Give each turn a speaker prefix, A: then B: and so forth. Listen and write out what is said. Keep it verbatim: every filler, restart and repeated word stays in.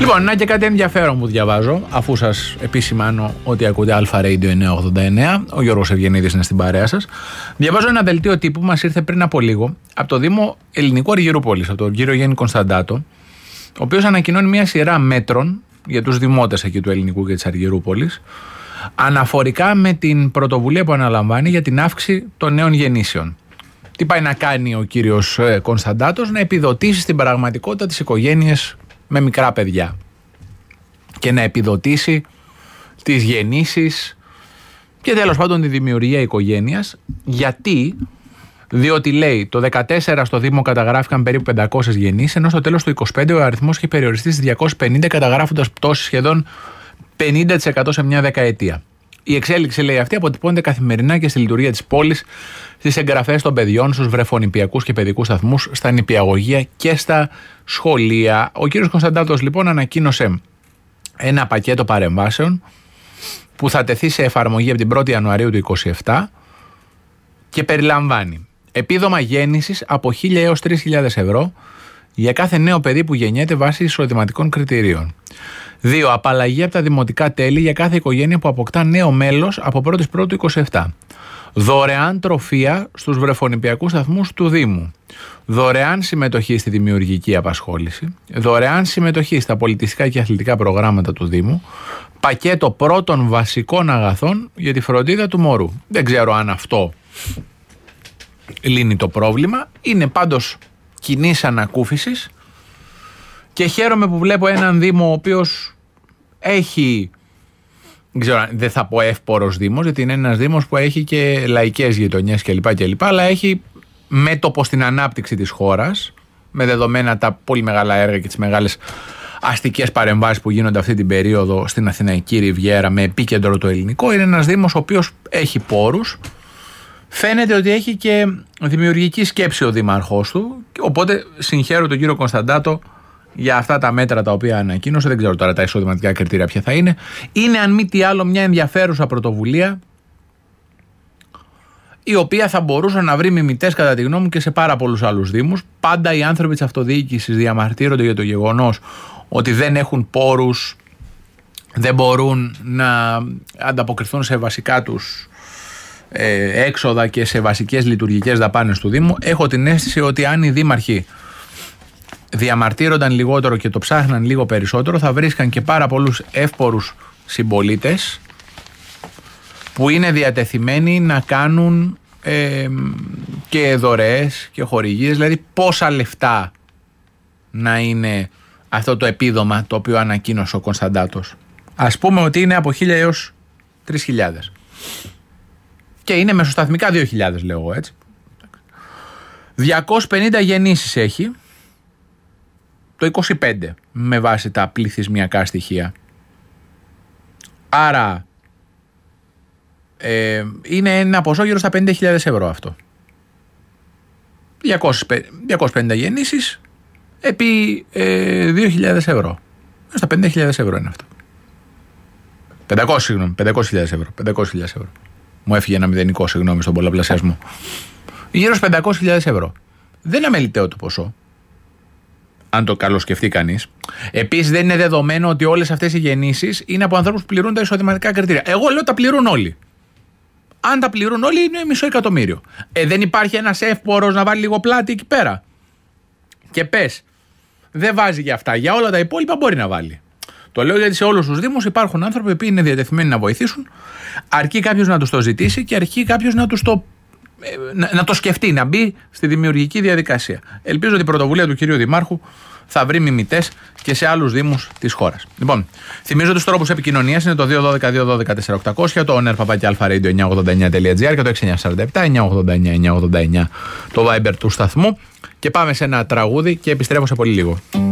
A: Λοιπόν, να και κάτι ενδιαφέρον που διαβάζω, αφού σας επισημάνω ότι ακούτε Αλφα Radio εννιακόσια ογδόντα εννέα. Ο Γιώργος Ευγενίδης είναι στην παρέα σας. Διαβάζω ένα δελτίο τύπου που μας ήρθε πριν από λίγο από το Δήμο Ελληνικού Αργυρούπολης, από τον κύριο Γιάννη Κωνσταντάτο, ο οποίος ανακοινώνει μια σειρά μέτρων για τους δημότες εκεί του Ελληνικού και της Αργυρούπολης, αναφορικά με την πρωτοβουλία που αναλαμβάνει για την αύξηση των νέων γεννήσεων. Τι πάει να κάνει ο κύριος Κωνσταντάτος? Να επιδοτήσει στην πραγματικότητα τις οικογένειες με μικρά παιδιά και να επιδοτήσει τις γεννήσεις και τέλος πάντων τη δημιουργία οικογένειας. Γιατί? Διότι λέει το δεκατέσσερα στο Δήμο καταγράφηκαν περίπου πεντακόσιες γεννήσεις, ενώ στο τέλος του είκοσι πέντε ο αριθμός είχε περιοριστεί στις διακόσιες πενήντα, καταγράφοντας πτώση σχεδόν πενήντα τοις εκατό σε μια δεκαετία. Η εξέλιξη, λέει αυτή, αποτυπώνεται καθημερινά και στη λειτουργία της πόλης, στις εγγραφές των παιδιών, στους βρεφονηπιακούς και παιδικούς σταθμούς, στα νηπιαγωγεία και στα σχολεία. Ο κύριος Κωνσταντάτος λοιπόν ανακοίνωσε ένα πακέτο παρεμβάσεων που θα τεθεί σε εφαρμογή από την πρώτη Ιανουαρίου του είκοσι επτά και περιλαμβάνει επίδομα γέννησης από χίλια έως τρεις χιλιάδες ευρώ για κάθε νέο παιδί που γεννιέται βάσει εισοδηματικών κριτηρίων. Δύο. Απαλλαγή από τα δημοτικά τέλη για κάθε οικογένεια που αποκτά νέο μέλος από πρώτη Πρώτου είκοσι επτά. Δωρεάν τροφεία στους βρεφονηπιακούς σταθμούς του Δήμου. Δωρεάν συμμετοχή στη δημιουργική απασχόληση. Δωρεάν συμμετοχή στα πολιτιστικά και αθλητικά προγράμματα του Δήμου. Πακέτο πρώτων βασικών αγαθών για τη φροντίδα του μωρού. Δεν ξέρω αν αυτό λύνει το πρόβλημα. Είναι πάντως κοινής ανακούφισης και χαίρομαι που βλέπω έναν Δήμο ο οποίος έχει, δεν ξέρω, δεν θα πω εύπορος Δήμος, γιατί είναι ένας Δήμος που έχει και λαϊκές γειτονιές κλπ, κλπ, αλλά έχει μέτωπο στην ανάπτυξη της χώρας, με δεδομένα τα πολύ μεγάλα έργα και τις μεγάλες αστικές παρεμβάσεις που γίνονται αυτή την περίοδο στην Αθηναϊκή Ριβιέρα με επίκεντρο το ελληνικό. Είναι ένας Δήμος ο οποίος έχει πόρους. Φαίνεται ότι έχει και δημιουργική σκέψη ο δήμαρχός του, οπότε συγχαίρω τον κύριο Κωνσταντάτο για αυτά τα μέτρα τα οποία ανακοίνωσε. Δεν ξέρω τώρα τα εισοδηματικά κριτήρια ποια θα είναι. Είναι αν μη τι άλλο μια ενδιαφέρουσα πρωτοβουλία, η οποία θα μπορούσε να βρει μιμητές κατά τη γνώμη μου και σε πάρα πολλούς άλλους δήμους. Πάντα οι άνθρωποι της αυτοδιοίκησης διαμαρτύρονται για το γεγονός ότι δεν έχουν πόρους, δεν μπορούν να ανταποκριθούν σε βασικά τους ε, έξοδα και σε βασικές λειτουργικές δαπάνες του Δήμου. Έχω την αίσθηση ότι αν οι δήμαρχοι διαμαρτύρονταν λιγότερο και το ψάχναν λίγο περισσότερο, θα βρίσκαν και πάρα πολλούς εύπορους συμπολίτες που είναι διατεθειμένοι να κάνουν ε, και δωρεές και χορηγίες. Δηλαδή πόσα λεφτά να είναι αυτό το επίδομα το οποίο ανακοίνωσε ο Κωνσταντάτος? Ας πούμε ότι είναι από χίλια έως τρεις χιλιάδες και είναι μεσοσταθμικά δύο χιλιάδες, λέω εγώ, έτσι. διακόσιες πενήντα γεννήσεις έχει το είκοσι πέντε με βάση τα πληθυσμιακά στοιχεία. Άρα ε, είναι ένα ποσό γύρω στα πενήντα χιλιάδες ευρώ αυτό. διακόσιες πενήντα γεννήσεις επί ε, δύο χιλιάδες ευρώ. Στα πενήντα χιλιάδες ευρώ είναι αυτό. πεντακόσιες, συγγνώμη, πεντακόσιες χιλιάδες ευρώ. πεντακόσιες χιλιάδες ευρώ. Μου έφυγε ένα μηδενικό, συγγνώμη, στον πολλαπλασιασμό. Γύρω στις πεντακόσιες χιλιάδες ευρώ. Δεν είναι αμεληταίο το ποσό, αν το καλοσκεφτεί κανείς. Επίσης, δεν είναι δεδομένο ότι όλες αυτές οι γεννήσεις είναι από ανθρώπους που πληρούν τα εισοδηματικά κριτήρια. Εγώ λέω τα πληρούν όλοι. Αν τα πληρούν όλοι, είναι μισό εκατομμύριο. Ε, δεν υπάρχει ένας εύπορος να βάλει λίγο πλάτη εκεί πέρα? Και πες, δεν βάζει για αυτά. Για όλα τα υπόλοιπα μπορεί να βάλει. Το λέω γιατί σε όλους τους Δήμους υπάρχουν άνθρωποι που είναι διατεθειμένοι να βοηθήσουν, αρκεί κάποιος να τους το ζητήσει και αρκεί κάποιος να τους το. Να, να το σκεφτεί, να μπει στη δημιουργική διαδικασία. Ελπίζω ότι η πρωτοβουλία του κυρίου Δημάρχου θα βρει μιμητές και σε άλλους δήμους της χώρας. Λοιπόν, θυμίζω τους τρόπους επικοινωνίας είναι το δύο ένα δύο δύο ένα δύο τέσσερα οκτώ μηδέν μηδέν, το owner παπάκι αλφα-radio εννιακόσια ογδόντα εννέα τελεία τζι άρ και το έξι εννιά τέσσερα επτά εννιακόσια ογδόντα εννέα εννιακόσια ογδόντα εννέα το Viber του σταθμού. Και πάμε σε ένα τραγούδι και επιστρέφω σε πολύ λίγο.